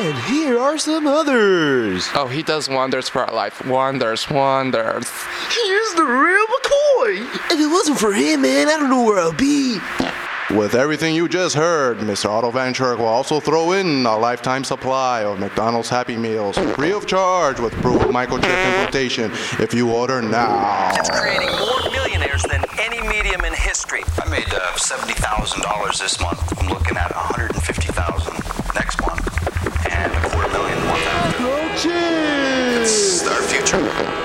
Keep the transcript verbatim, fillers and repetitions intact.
And here are some others. Oh, he does wonders for our life. Wonders, wonders. Here's the real McCoy. If it wasn't for him, man, I don't know where I'll be. With everything you just heard, Mister Otto Van Scherk will also throw in a lifetime supply of McDonald's Happy Meals, free of charge with proof of microchip implantation if you order now. It's creating more millionaires than any medium in history. I made uh, seventy thousand dollars this month. I'm looking at one hundred fifty thousand dollars next month, and a quarter million one time. Go Chiefs! It's our future.